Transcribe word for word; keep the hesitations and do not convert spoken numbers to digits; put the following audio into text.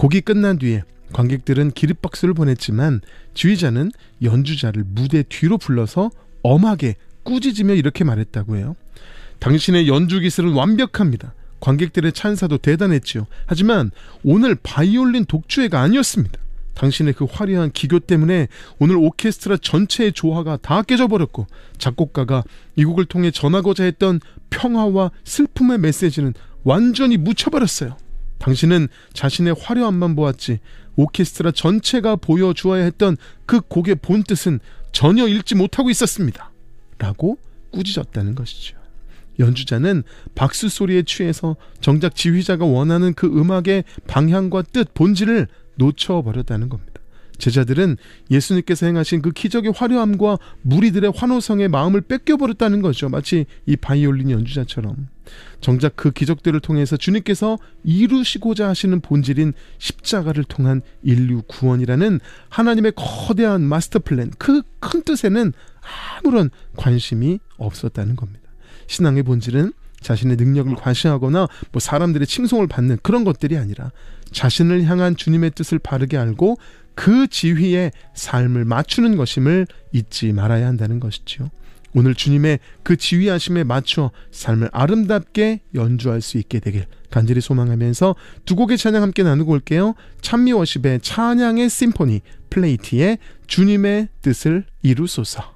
곡이 끝난 뒤에 관객들은 기립박수를 보냈지만 지휘자는 연주자를 무대 뒤로 불러서 엄하게 꾸짖으며 이렇게 말했다고 해요. 당신의 연주 기술은 완벽합니다. 관객들의 찬사도 대단했지요. 하지만 오늘 바이올린 독주회가 아니었습니다. 당신의 그 화려한 기교 때문에 오늘 오케스트라 전체의 조화가 다 깨져버렸고 작곡가가 이 곡을 통해 전하고자 했던 평화와 슬픔의 메시지는 완전히 묻혀버렸어요. 당신은 자신의 화려함만 보았지 오케스트라 전체가 보여주어야 했던 그 곡의 본뜻은 전혀 읽지 못하고 있었습니다. 라고 꾸짖었다는 것이죠. 연주자는 박수 소리에 취해서 정작 지휘자가 원하는 그 음악의 방향과 뜻, 본질을 놓쳐버렸다는 겁니다. 제자들은 예수님께서 행하신 그 기적의 화려함과 무리들의 환호성의 마음을 뺏겨버렸다는 거죠. 마치 이 바이올린 연주자처럼. 정작 그 기적들을 통해서 주님께서 이루시고자 하시는 본질인 십자가를 통한 인류 구원이라는 하나님의 거대한 마스터 플랜, 그 큰 뜻에는 아무런 관심이 없었다는 겁니다. 신앙의 본질은 자신의 능력을 과시하거나 뭐 사람들의 칭송을 받는 그런 것들이 아니라 자신을 향한 주님의 뜻을 바르게 알고 그 지휘에 삶을 맞추는 것임을 잊지 말아야 한다는 것이지요. 오늘 주님의 그 지휘하심에 맞춰 삶을 아름답게 연주할 수 있게 되길 간절히 소망하면서 두 곡의 찬양 함께 나누고 올게요. 찬미워십의 찬양의 심포니, 플레이티의 주님의 뜻을 이루소서.